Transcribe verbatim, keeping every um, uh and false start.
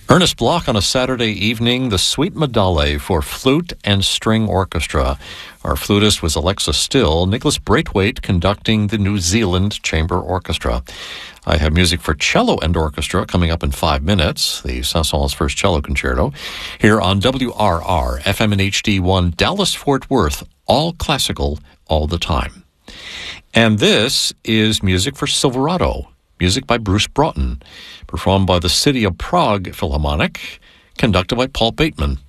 Ernest Bloch on a Saturday evening, the Suite Medale for flute and string orchestra. Our flutist was Alexa Still, Nicholas Braithwaite conducting the New Zealand Chamber Orchestra. I have music for cello and orchestra coming up in five minutes, the Saint-Saëns First Cello Concerto, here on W R R, F M and H D one, Dallas-Fort Worth, all classical, all the time. And this is music for Silverado. Music by Bruce Broughton, performed by the City of Prague Philharmonic, conducted by Paul Bateman.